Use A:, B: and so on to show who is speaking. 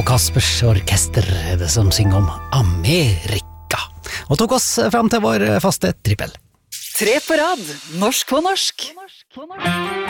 A: og Kaspers orkester er det som synger om Amerika, og tok oss frem til vår faste trippel.
B: 3 på rad, norsk på norsk.